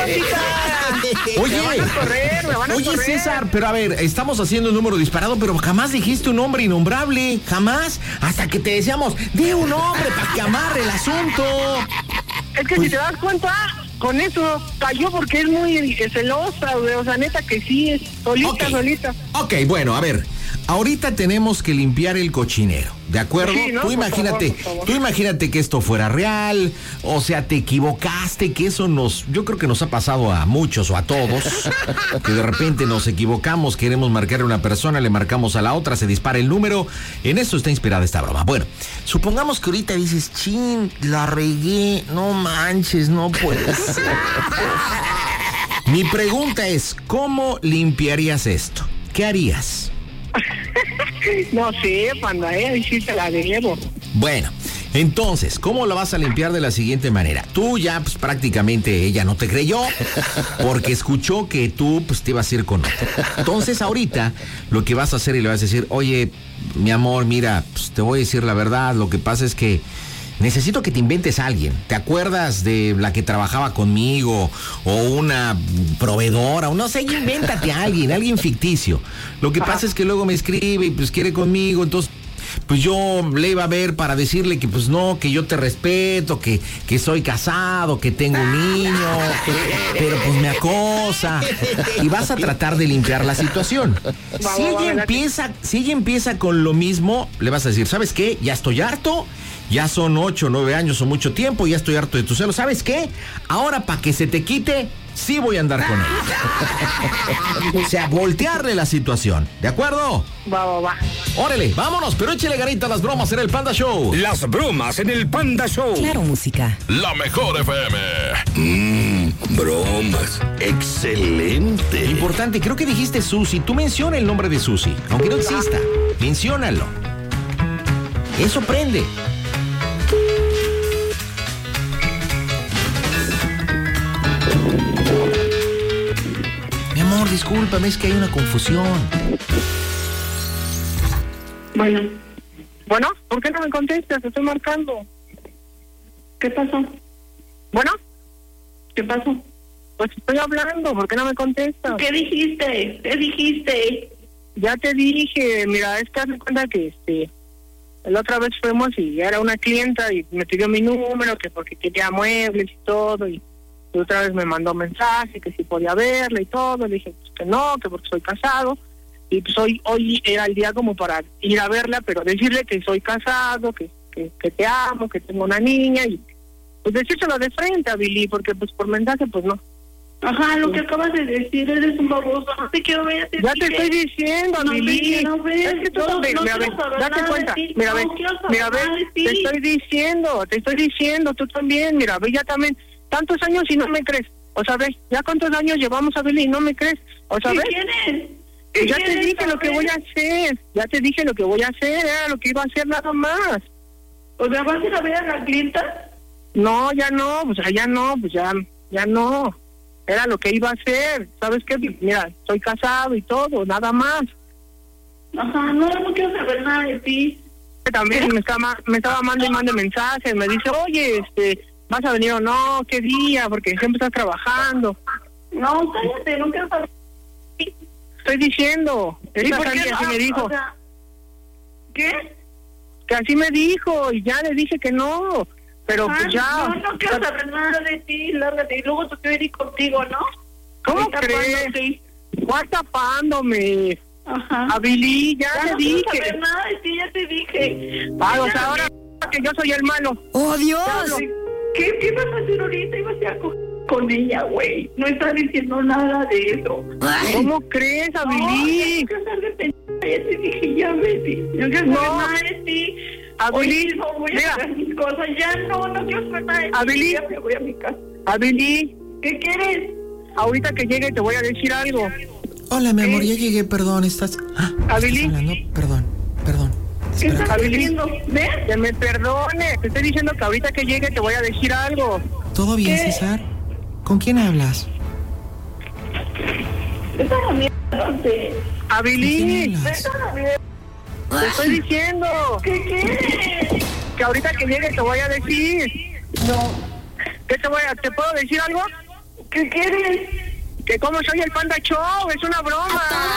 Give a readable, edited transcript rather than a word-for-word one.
Oye, me van a correr. César, pero a ver, estamos haciendo un número disparado, pero jamás dijiste un nombre innombrable, jamás, hasta que te decíamos, di un nombre para que amarre el asunto. Es que si te das cuenta, con eso cayó porque es muy celosa, güey, o sea, neta que sí, es solita. Ok, bueno, a ver, ahorita tenemos que limpiar el cochinero, ¿de acuerdo? Sí, ¿no? Tú imagínate que esto fuera real, o sea, te equivocaste, que eso yo creo que nos ha pasado a muchos o a todos, que de repente nos equivocamos, queremos marcar a una persona, le marcamos a la otra, se dispara el número, en eso está inspirada esta broma. Bueno, supongamos que ahorita dices, chin, la regué, no manches, no puede ser. Mi pregunta es, ¿cómo limpiarías esto? ¿Qué harías? No sé, panda, ahí sí se la debo. Bueno, entonces, ¿cómo la vas a limpiar de la siguiente manera? Tú ya, pues prácticamente ella no te creyó porque escuchó que tú, pues te ibas a ir con otro. Entonces, ahorita, lo que vas a hacer y le vas a decir, oye, mi amor, mira, pues te voy a decir la verdad, lo que pasa es que necesito que te inventes a alguien. ¿Te acuerdas de la que trabajaba conmigo? O una proveedora, o no sé, invéntate a alguien ficticio. Lo que pasa es que luego me escribe y pues quiere conmigo, entonces pues yo le iba a ver para decirle que pues no, que yo te respeto, que soy casado, que tengo un niño, pero pues me acosa. Y vas a tratar de limpiar la situación. Si ella empieza con lo mismo, le vas a decir, ¿sabes qué? Ya estoy harto. Ya son 8 o 9 años o mucho tiempo, ya estoy harto de tu celo. ¿Sabes qué? Ahora, para que se te quite, sí voy a andar con ella. O sea, voltearle la situación. ¿De acuerdo? Va. Órale, vámonos, pero échale garita a las bromas en el Panda Show. Las bromas en el Panda Show. Claro, música. La mejor FM. Bromas. Excelente. Importante, creo que dijiste Susi. Tú menciona el nombre de Susi, aunque no exista. Menciónalo. Eso prende. Mi amor, discúlpame, es que hay una confusión. Bueno, ¿por qué no me contestas? Te estoy marcando. ¿Qué pasó? Bueno, ¿qué pasó? Pues estoy hablando, ¿por qué no me contestas? ¿Qué dijiste? Ya te dije, mira, es que haz de cuenta que la otra vez fuimos y era una clienta y me pidió mi número, que porque quería muebles y todo, y otra vez me mandó mensaje que si podía verla y todo. Le dije pues que no, que porque soy casado, y pues hoy era el día como para ir a verla, pero decirle que soy casado, que te amo, que tengo una niña, y pues decírselo de frente a Billy, porque pues por mensaje pues no. Ajá, lo que acabas de decir, eres un baboso, no te quiero ver. Ya te estoy diciendo, no Billy. te quiero ver. Es que tú también, no mira, date cuenta, mira, te estoy diciendo, tú también, mira, ve, ya también, tantos años y no me crees, o sea, ve, ya cuántos años llevamos a Billy y no me crees, o sea, ve. ¿Qué quieres? Ya te dije lo que voy a hacer, era lo que iba a hacer nada más. O sea, ¿vas a ir a ver a la clienta? No, ya no, ya no. Era lo que iba a hacer. ¿Sabes qué? Mira, estoy casado y todo, nada más. Ajá, no quiero saber nada de ti. También me estaba mandando mensajes, me dice, oye, ¿vas a venir o no? ¿Qué día? Porque siempre estás trabajando. No, cállate, no quiero saber. Estoy diciendo. ¿Y por qué así me dijo. O sea, ¿qué? Que así me dijo y ya le dije que no. Pero pues ya... No quiero saber nada de ti, lárgate. Y luego tú te ir contigo, ¿no? ¿Cómo crees? ¿Cuál tapándome? Ajá. A Billy, ya te dije. No quiero saber nada de ti, ya te dije. O sea, ahora que yo soy el malo. ¡Oh, Dios! ¿Qué vas a hacer ahorita? Ibas a coger con ella, güey. No estás diciendo nada de eso. ¿Cómo crees, a Billy? No quiero saber de pendeja, ya te dije, ya, Betty. No quiero saber nada de ti. Abilis, no voy a hacer mis cosas, ya no quiero saber nada de ti. Abilis, ya me voy a mi casa. Abilis, ¿qué quieres? Ahorita que llegue te voy a decir algo. Hola, mi amor, ya llegué, perdón, estás... Abilis. Perdón. ¿Qué estás diciendo? ¿Ves? Que me perdone, te estoy diciendo que ahorita que llegue te voy a decir algo. ¿Todo bien, César? ¿Con quién hablas? Esa es la mierda, Abilis, esa es la mierda. te estoy diciendo. ¿Qué quieres? Que ahorita que llegue te voy a decir. No. ¿Te puedo decir algo? ¿Qué quieres? Que como soy el Panda Show, es una broma.